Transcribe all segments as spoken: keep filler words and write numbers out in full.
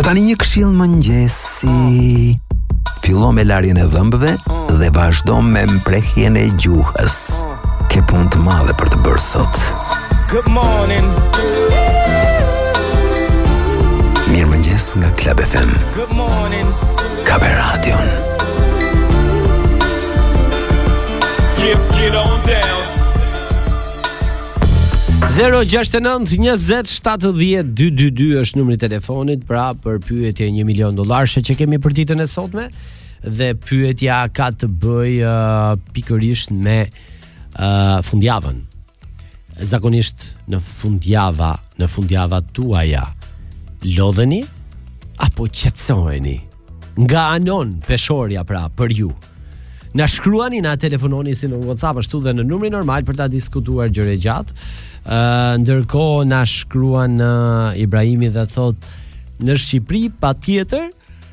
Dhe tani një këshill mëngjesi. Fillo me larjen e dhëmbëve dhe vazhdo me mprehjen e gjuhës. Ke punë të madhe për të bërë sot. Good morning. Mirëmëngjes nga Club F M. Good morning. Ka be radion. Get, get on down. zero gjasht e nëntë njëzet shtatëdhjetë dyqindëdhjetë është numri i telefonit, pra për pyetje një milion dollarësh që kemi për ditën e sotme, dhe pyetja ka të bëjë uh, pikërisht me uh, fundjavën. Zakonisht në fundjava, në fundjava tuaja, lodheni apo qetësoheni? Nga anon peshorja pra për ju. Na shkruani, na telefononi si në WhatsApp ashtu dhe në numrin normal për ta diskutuar gjëre gjatë. Uh, ndërkohë na shkruan uh, Ibrahimi dhe thot në Shqipëri patjetër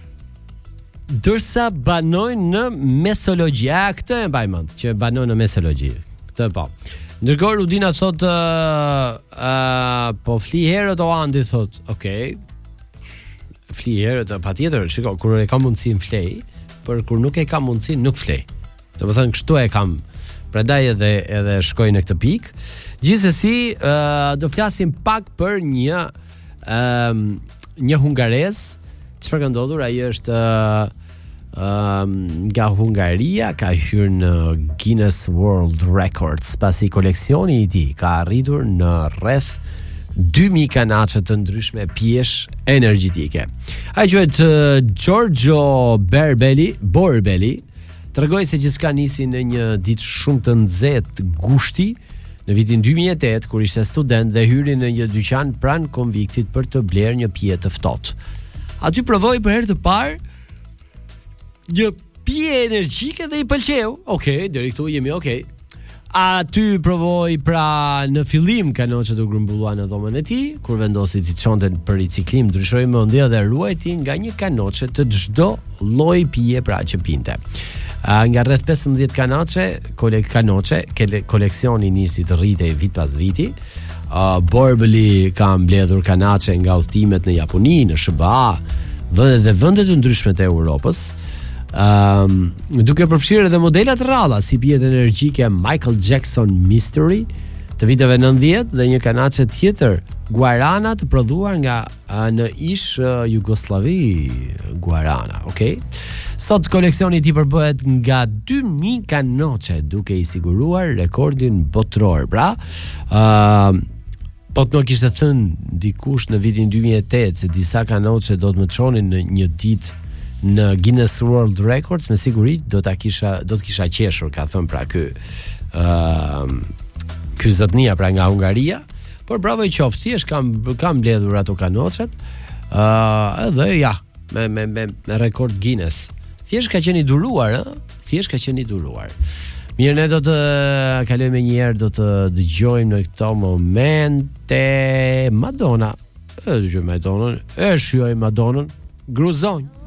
dërsa banojnë në mesologji. A këtë e mbaj mend që banojnë në mesologji. Këtë po. Ndërkohë Rudina thot uh, uh, po fli herët o Andi thot. Okej. Okay. Fli herët patjetër, shiko, kur e kam mundësinë flej, por kur nuk e kam mundësinë nuk flej. Do të thënë kështu e kam. Prandaj edhe edhe shkoj në këtë pikë. Gjithsesi, uh, do flasim pak për një um, një hungarez. Çfarë ka ndodhur? Ai është uh, um, nga Hungaria, ka hyrë në Guinness World Records pasi koleksioni i tij ka arritur në rreth dy mijë kanaçe të ndryshme pjesh energjetike. Ai quhet uh, Giorgio Berbeli, Borbeli. Tregoi se gjithçka nisi në një ditë shumë të nxehtë gushti në vitin dy mijë e tetë, kur ishte student dhe hyri në një dyqan pranë Konviktit për të blerë një pije të ftohtë. Aty provoi për herë të parë një pije energjike dhe i pëlqeu. Okej, okay, deri këtu jemi okej. Okay. Aty provoi pra në fillim kanoçet u grumbullua në dhomën e tij, kur vendosi të çonte për riciklim, ndryshoi mendja dhe ruajti nga një kanoçe të çdo lloji pije pra që pinte. Uh, nga rreth pesëmbëdhjetë kanaçe, kolek kanoçe, koleksioni nisi të rritej vit pas viti. Uh, Borbeli ka mbledhur kanaçe nga udhëtimet në Japoni, në S B A, vende dhe vende të ndryshme të Europës. Um, duke përfshirë edhe modela të rralla si pijet energjike Michael Jackson Mystery të viteve nëntëdhjetë dhe një kanaçe tjetër Guarana të prodhuar nga uh, në ish uh, Jugosllavi Guarana, okay? Sot koleksioni i tij përbëhet nga dy mijë kanoçe, duke i siguruar rekordin botror. Pra, ë uh, po të nuk kishte thënë dikush në vitin dy mijë e tetë se disa kanoçe do të më çonin në një ditë në Guinness World Records, me siguri do ta kisha do të kisha qeshur, ka thënë pra ky ë uh, ky zotnia pra nga Hungaria. Por bravo i qoftë, si është kam kam mbledhur ato kanoçet. ë uh, edhe ja, me me me, me rekord Guinness. Thjesht ka qenë i duruar, ë? Thjesht ka qenë i duruar. Mirë, ne do të kalojmë një herë, do të dëgjojmë në këto momente Madonna. E dëgjojmë Madonna, e shijojmë Madonnën, gruzonj.